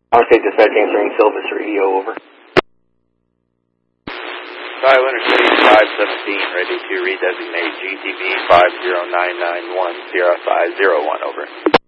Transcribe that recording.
State Dispatch answering Silvis or EO, over. Skylander City 517, ready to redesignate GTV 509910501, over.